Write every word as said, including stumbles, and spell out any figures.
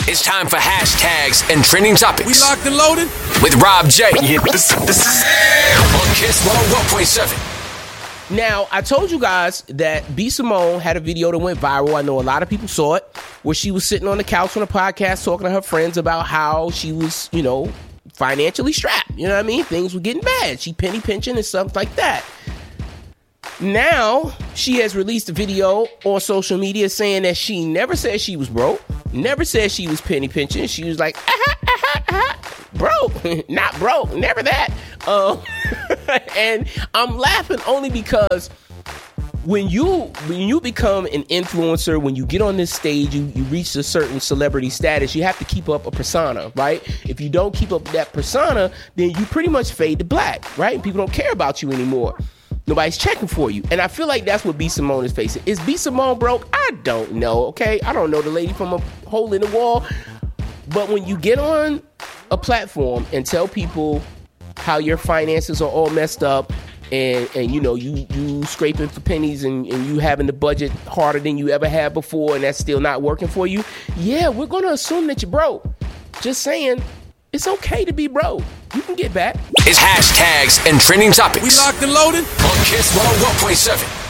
It's time for hashtags and trending topics. We locked and loaded with Rob J. Yeah, this, this is on Kiss one oh one point seven. Now, I told you guys that B. Simone had a video that went viral. I know a lot of people saw it, where she was sitting on the couch on a podcast talking to her friends about how she was, you know, financially strapped. You know what I mean? Things were getting bad. She penny pinching and stuff like that. Now, she has released a video on social media saying that she never said she was broke, never said she was penny pinching. She was like, aha, aha, aha, broke, not broke, never that. Um, and I'm laughing only because when you when you become an influencer, when you get on this stage, you, you reach a certain celebrity status, you have to keep up a persona, right? If you don't keep up that persona, then you pretty much fade to black, right? People don't care about you anymore. Nobody's checking for you. And I feel like that's what B. Simone is facing. Is B. Simone broke? I don't know, okay? I don't know the lady from a hole in the wall. But when you get on a platform and tell people how your finances are all messed up and, and you know, you you scraping for pennies and, and you having the budget harder than you ever had before and that's still not working for you, yeah, we're going to assume that you're broke. Just saying, it's okay to be broke. You can get back. It's hashtags and trending topics. We locked and loaded on Kiss one oh one point seven.